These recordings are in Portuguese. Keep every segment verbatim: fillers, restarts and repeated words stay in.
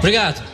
Obrigado.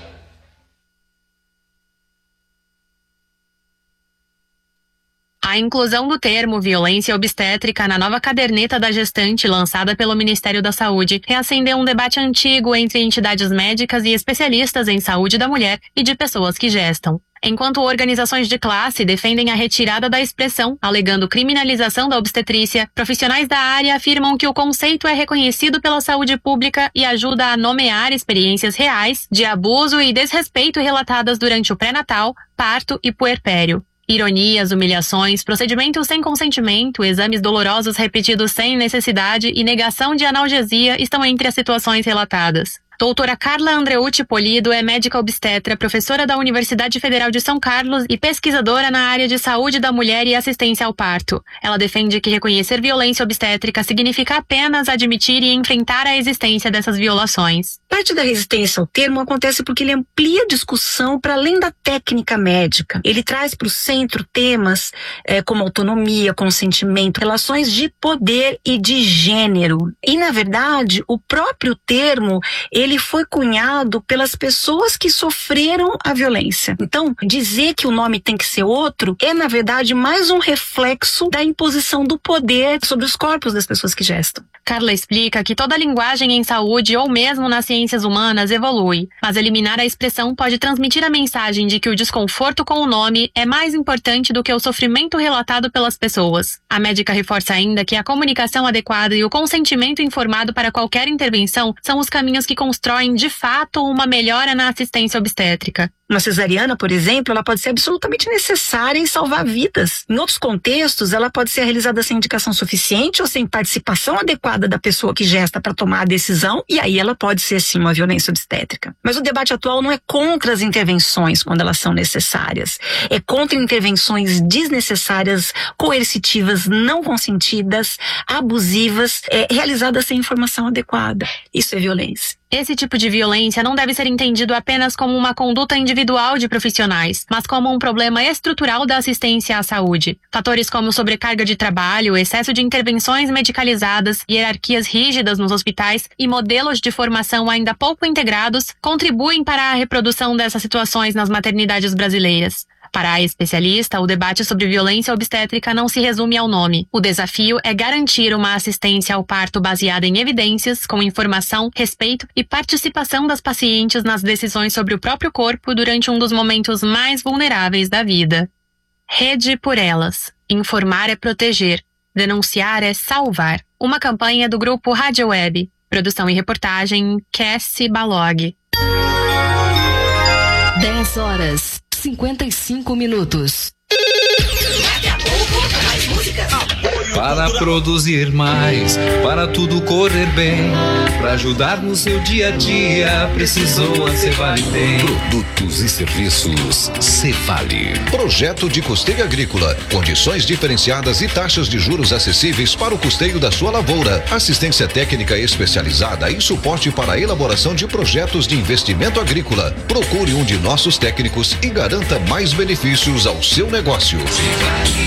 A inclusão do termo violência obstétrica na nova caderneta da gestante lançada pelo Ministério da Saúde reacendeu um debate antigo entre entidades médicas e especialistas em saúde da mulher e de pessoas que gestam. Enquanto organizações de classe defendem a retirada da expressão, alegando criminalização da obstetrícia, profissionais da área afirmam que o conceito é reconhecido pela saúde pública e ajuda a nomear experiências reais de abuso e desrespeito relatadas durante o pré-natal, parto e puerpério. Ironias, humilhações, procedimentos sem consentimento, exames dolorosos repetidos sem necessidade e negação de analgesia estão entre as situações relatadas. Doutora Carla Andreucci Polido é médica obstetra, professora da Universidade Federal de São Carlos e pesquisadora na área de saúde da mulher e assistência ao parto. Ela defende que reconhecer violência obstétrica significa apenas admitir e enfrentar a existência dessas violações. Parte da resistência ao termo acontece porque ele amplia a discussão para além da técnica médica. Ele traz para o centro temas é, como autonomia, consentimento, relações de poder e de gênero. E, na verdade, o próprio termo ele foi cunhado pelas pessoas que sofreram a violência. Então, dizer que o nome tem que ser outro é, na verdade, mais um reflexo da imposição do poder sobre os corpos das pessoas que gestam. Carla explica que toda linguagem em saúde ou mesmo nas ciências humanas evolui, mas eliminar a expressão pode transmitir a mensagem de que o desconforto com o nome é mais importante do que o sofrimento relatado pelas pessoas. A médica reforça ainda que a comunicação adequada e o consentimento informado para qualquer intervenção são os caminhos que constroem de fato uma melhora na assistência obstétrica. Uma cesariana, por exemplo, ela pode ser absolutamente necessária em salvar vidas. Em outros contextos, ela pode ser realizada sem indicação suficiente ou sem participação adequada da pessoa que gesta para tomar a decisão, e aí ela pode ser, sim, uma violência obstétrica. Mas o debate atual não é contra as intervenções quando elas são necessárias. É contra intervenções desnecessárias, coercitivas, não consentidas, abusivas, é, realizadas sem informação adequada. Isso é violência. Esse tipo de violência não deve ser entendido apenas como uma conduta individual de profissionais, mas como um problema estrutural da assistência à saúde. Fatores como sobrecarga de trabalho, excesso de intervenções medicalizadas, hierarquias rígidas nos hospitais e modelos de formação ainda pouco integrados contribuem para a reprodução dessas situações nas maternidades brasileiras. Para a especialista, o debate sobre violência obstétrica não se resume ao nome. O desafio é garantir uma assistência ao parto baseada em evidências, com informação, respeito e participação das pacientes nas decisões sobre o próprio corpo durante um dos momentos mais vulneráveis da vida. Rede por Elas. Informar é proteger. Denunciar é salvar. Uma campanha do grupo Rádio Web. Produção e reportagem, Cassie Balog. dez horas. cinquenta e cinco minutos. Daqui a pouco, mais músicas. Para produzir mais, para tudo correr bem, para ajudar no seu dia a dia, precisou a Cevale tem. Produtos e serviços Cevale. Projeto de custeio agrícola, condições diferenciadas e taxas de juros acessíveis para o custeio da sua lavoura, assistência técnica especializada e suporte para a elaboração de projetos de investimento agrícola. Procure um de nossos técnicos e garanta mais benefícios ao seu negócio. Cevale.